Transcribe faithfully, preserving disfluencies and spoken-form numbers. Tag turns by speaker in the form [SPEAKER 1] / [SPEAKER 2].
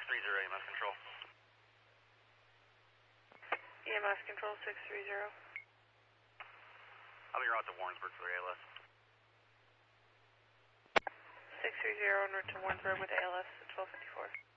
[SPEAKER 1] three zero E M S control.
[SPEAKER 2] E M S control six three zero.
[SPEAKER 1] I'm en route to Warrensburg for A L S.
[SPEAKER 2] six three zero en route to Warrensburg with A L S at twelve fifty-four.